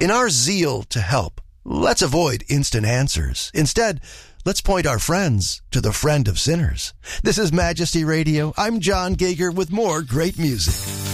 In our zeal to help, let's avoid instant answers. Instead, let's point our friends to the friend of sinners. This is Majesty Radio. I'm John Gager with more great music.